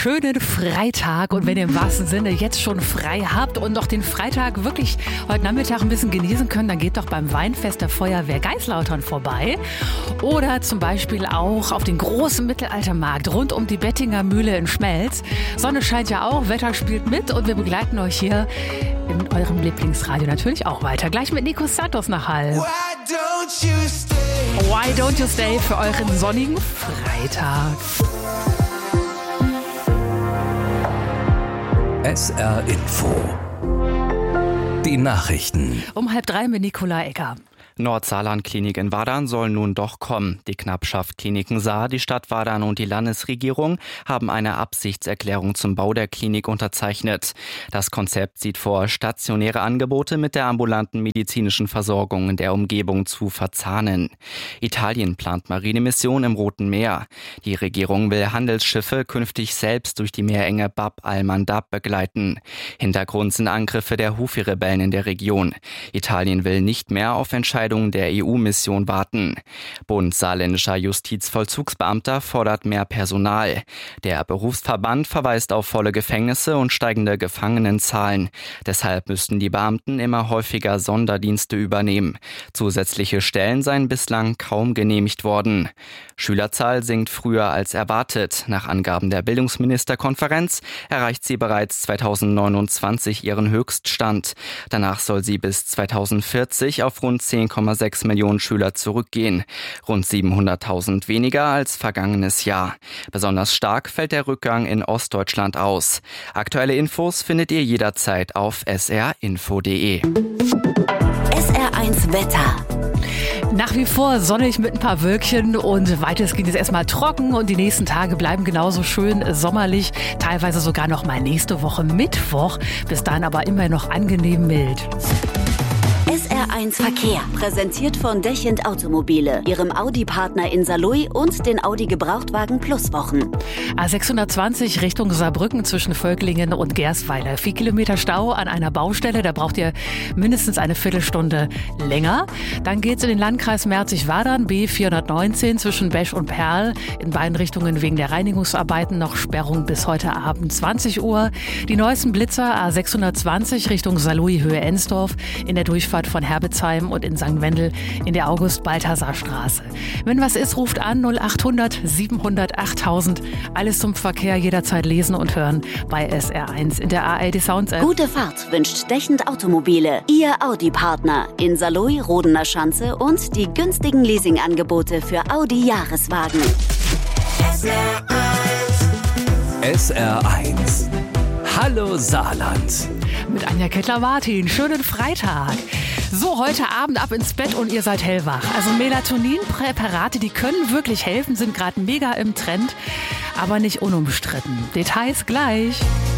schönen Freitag. Und wenn ihr im wahrsten Sinne jetzt schon frei habt und noch den Freitag wirklich heute Nachmittag ein bisschen genießen könnt, dann geht doch beim Weinfest der Feuerwehr Geislautern vorbei. Oder zum Beispiel auch auf den großen Mittelaltermarkt rund um die Bettinger Mühle in Schmelz. Sonne scheint ja auch, Wetter spielt mit und wir begleiten euch hier in eurem Lieblingsradio natürlich auch weiter. Gleich mit Nico Santos nach Hall. Why don't you stay für euren sonnigen Freitag. SR Info. Die Nachrichten. Um 2:30 mit Nicola Egger. Nordsaarland-Klinik in Wadern soll nun doch kommen. Die Knappschaft Kliniken Saar, die Stadt Wadern und die Landesregierung haben eine Absichtserklärung zum Bau der Klinik unterzeichnet. Das Konzept sieht vor, stationäre Angebote mit der ambulanten medizinischen Versorgung in der Umgebung zu verzahnen. Italien plant Marinemission im Roten Meer. Die Regierung will Handelsschiffe künftig selbst durch die Meerenge Bab al-Mandab begleiten. Hintergrund sind Angriffe der Huthi-Rebellen in der Region. Italien will nicht mehr auf Entscheidungen der EU-Mission warten. Bund saarländischer Justizvollzugsbeamter fordert mehr Personal. Der Berufsverband verweist auf volle Gefängnisse und steigende Gefangenenzahlen. Deshalb müssten die Beamten immer häufiger Sonderdienste übernehmen. Zusätzliche Stellen seien bislang kaum genehmigt worden. Schülerzahl sinkt früher als erwartet. Nach Angaben der Bildungsministerkonferenz erreicht sie bereits 2029 ihren Höchststand. Danach soll sie bis 2040 auf rund 10,6 Millionen Schüler zurückgehen. Rund 700.000 weniger als vergangenes Jahr. Besonders stark fällt der Rückgang in Ostdeutschland aus. Aktuelle Infos findet ihr jederzeit auf srinfo.de. SR1 Wetter. Nach wie vor sonnig mit ein paar Wölkchen und weitestgehend ist erstmal trocken und die nächsten Tage bleiben genauso schön sommerlich, teilweise sogar noch mal nächste Woche Mittwoch, bis dahin aber immer noch angenehm mild. SR1 Verkehr, präsentiert von Dechend Automobile, ihrem Audi-Partner in Saarlouis und den Audi Gebrauchtwagen Plus Wochen. A620 Richtung Saarbrücken zwischen Völklingen und Gersweiler. 4 Kilometer Stau an einer Baustelle, da braucht ihr mindestens eine Viertelstunde länger. Dann geht's in den Landkreis Merzig-Wadern, B419 zwischen Besch und Perl. In beiden Richtungen wegen der Reinigungsarbeiten noch Sperrung bis heute Abend 20 Uhr. Die neuesten Blitzer A620 Richtung Saarlouis Höhe Ensdorf in der Durchfahrt von Herbetsheim und in St. Wendel in der August-Balthasar-Straße. Wenn was ist, ruft an 0800 700 8000. Alles zum Verkehr jederzeit lesen und hören bei SR1 in der ARD Sounds App. Gute Fahrt wünscht Dechend Automobile, ihr Audi-Partner in Saarlouis, Rodener Schanze und die günstigen Leasingangebote für Audi-Jahreswagen. SR1. Hallo Saarland. Mit Anja Kettler-Martin. Schönen Freitag. So, heute Abend ab ins Bett und ihr seid hellwach. Also Melatonin-Präparate, die können wirklich helfen, sind gerade mega im Trend, aber nicht unumstritten. Details gleich.